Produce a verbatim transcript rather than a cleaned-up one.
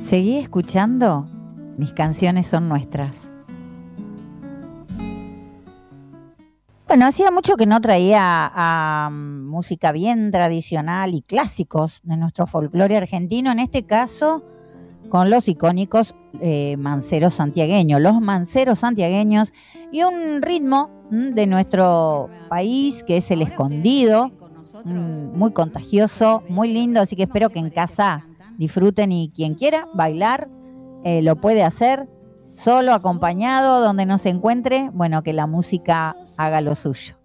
Seguí escuchando, mis canciones son nuestras. Bueno, hacía mucho que no traía a, a música bien tradicional y clásicos de nuestro folclore argentino, en este caso con los icónicos eh, manceros santiagueños, los manceros santiagueños y un ritmo mm, de nuestro país que es el escondido, mm, muy contagioso, muy lindo, así que espero que en casa disfruten y quien quiera bailar eh, lo puede hacer, solo, acompañado, donde no se encuentre, bueno, que la música haga lo suyo.